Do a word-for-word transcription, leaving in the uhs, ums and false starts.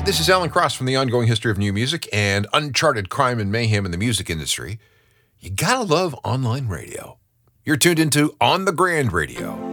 this is Alan Cross from the Ongoing History of New Music and Uncharted Crime and Mayhem in the Music Industry. You gotta love online radio. You're tuned into On the Grand Radio.